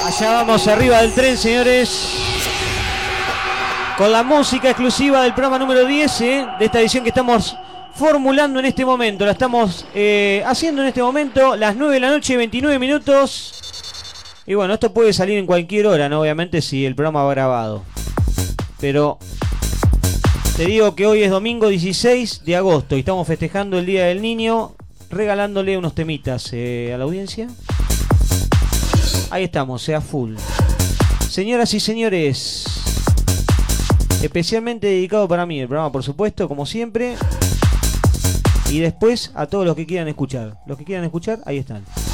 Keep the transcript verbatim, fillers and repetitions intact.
Allá vamos arriba del tren, señores. Con la música exclusiva del programa número diez, ¿eh? De esta edición que estamos formulando en este momento. La estamos eh, haciendo en este momento, las nueve de la noche, veintinueve minutos. Y bueno, esto puede salir en cualquier hora, ¿no? Obviamente si el programa va grabado. Pero te digo que hoy es domingo dieciséis de agosto y estamos festejando el Día del Niño, regalándole unos temitas eh, a la audiencia. Ahí estamos, sea full. Señoras y señores, especialmente dedicado para mí el programa, por supuesto, como siempre. Y después a todos los que quieran escuchar. Los que quieran escuchar, ahí están.